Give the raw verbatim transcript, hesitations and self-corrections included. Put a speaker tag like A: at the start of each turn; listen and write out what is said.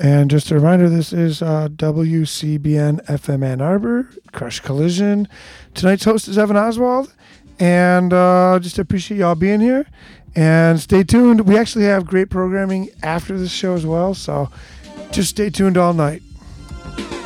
A: And just a reminder, this is uh, W C B N F M Ann Arbor, Crush Collision. Tonight's host is Evan Oswald, and uh, just appreciate y'all being here. And stay tuned. We actually have great programming after this show as well, so just stay tuned all night.